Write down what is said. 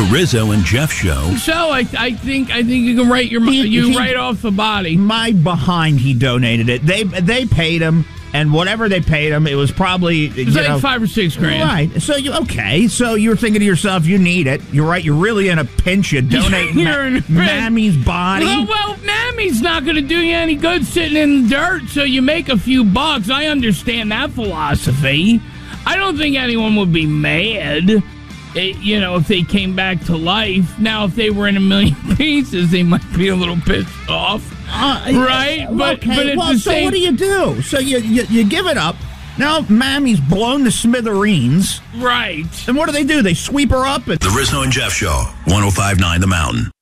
The Rizzo and Jeff Show. So I think you can write write off the body. My behind, he donated it. They paid him, and whatever they paid him, it was probably It's like $5 or $6 grand. Right. So So you're thinking to yourself, you need it. You're right. You're really in a pinch. You donate Mammy's body. Well, Mammy's not going to do you any good sitting in the dirt, so you make a few bucks. I understand that philosophy. I don't think anyone would be mad. If they came back to life. Now, if they were in a million pieces, they might be a little pissed off, right? But what do you do? So you give it up. Now, Mammy's blown to smithereens. Right. And what do? They sweep her up. The Rizzo and Jeff Show, 105.9 The Mountain.